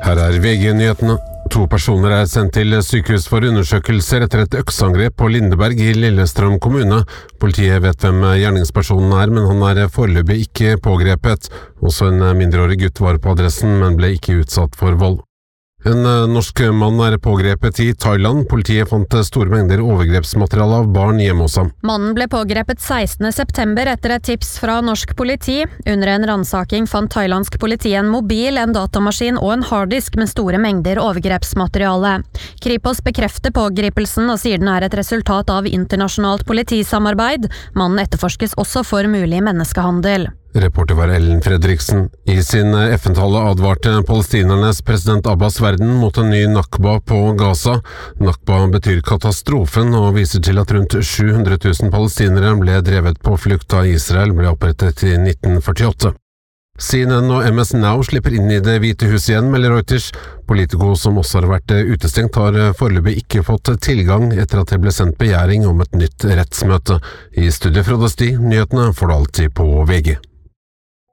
Her VG-nyhetene. 2 personer sendt til sykehus for undersøkelser etter et øksangrep på Lindeberg i Lillestrøm kommune. Politiet vet hvem gjerningspersonen men han foreløpig ikke pågrepet. Også en mindreårig gutt var på adressen, men ble ikke utsatt for vold. En norsk mann pågrepet i Thailand. Politiet fant store mengder overgrepsmateriale av barn hjemme hos ham. Mannen ble pågrepet 16. september etter et tips fra norsk politi. Under en ransaking fant thailandsk politi en mobil, en datamaskin og en harddisk med store mengder overgrepsmateriale. Kripos bekrefter pågripelsen og sier den et resultat av internasjonalt politisamarbeid. Mannen etterforskes også for mulig menneskehandel. Reporter var Ellen Fredriksen. I sin FN-tale advarte palestinernes president Abbas verden mot en ny Nakba på Gaza. Nakba betyr katastrofen og viser til at rundt 700 000 palestinere ble drevet på flukt da Israel ble opprettet i 1948. CNN og MS Now slipper inn i Det hvite hus igjen, melder Reuters. Politico som også har vært utestengt har foreløpig ikke fått tilgang etter at det ble sendt begjæring om et nytt rettsmøte. I studiet Frode Sti, nyhetene får du alltid på VG.